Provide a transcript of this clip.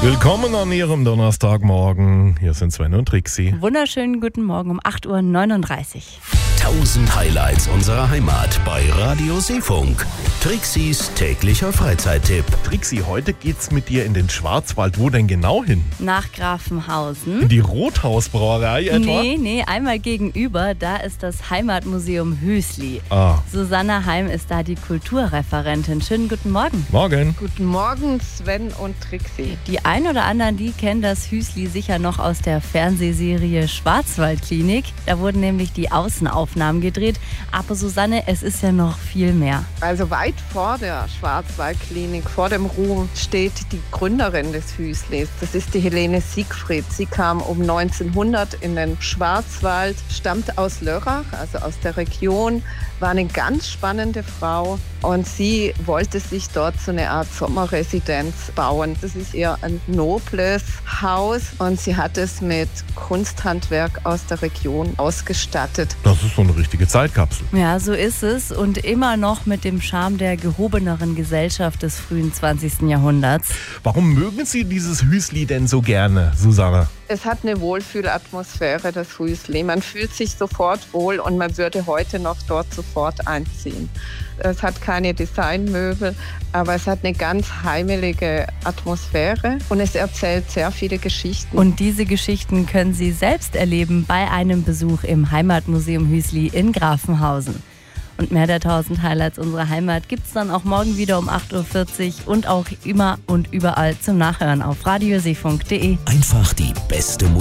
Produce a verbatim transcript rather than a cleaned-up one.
Willkommen an Ihrem Donnerstagmorgen. Hier sind Sven und Trixi. Wunderschönen guten Morgen um acht Uhr neununddreißig. tausend Highlights unserer Heimat bei Radio Seefunk. Trixis täglicher Freizeittipp. Trixi, heute geht's mit dir in den Schwarzwald. Wo denn genau hin? Nach Grafenhausen. In die Rothausbrauerei etwa? Nee, nee, einmal gegenüber, da ist das Heimatmuseum Hüsli. Ah. Susanne Heim ist da die Kulturreferentin. Schönen guten Morgen. Morgen. Guten Morgen, Sven und Trixi. Die ein oder anderen, die kennen das Hüsli sicher noch aus der Fernsehserie Schwarzwaldklinik. Da wurden nämlich die Außenaufnahmen gedreht. Aber Susanne, es ist ja noch viel mehr. Also weit vor der Schwarzwaldklinik, vor dem Ruhm, steht die Gründerin des Hüslis. Das ist die Helene Siegfried. Sie kam um neunzehnhundert in den Schwarzwald, stammt aus Lörrach, also aus der Region, war eine ganz spannende Frau und sie wollte sich dort so eine Art Sommerresidenz bauen. Das ist eher ein nobles Haus und sie hat es mit Kunsthandwerk aus der Region ausgestattet. Das ist so eine richtige Zeitkapsel. Ja, so ist es und immer noch mit dem Charme der gehobeneren Gesellschaft des frühen zwanzigsten Jahrhunderts. Warum mögen Sie dieses Hüsli denn so gerne, Susanne? Es hat eine Wohlfühlatmosphäre, das Hüsli. Man fühlt sich sofort wohl und man würde heute noch dort sofort einziehen. Es hat keine Designmöbel, aber es hat eine ganz heimelige Atmosphäre und es erzählt sehr viele Geschichten. Und diese Geschichten können Sie selbst erleben bei einem Besuch im Heimatmuseum Hüsli in Grafenhausen. Und mehr der tausend Highlights unserer Heimat gibt's dann auch morgen wieder um acht Uhr vierzig und auch immer und überall zum Nachhören auf radioseefunk punkt de. Einfach die beste Musik.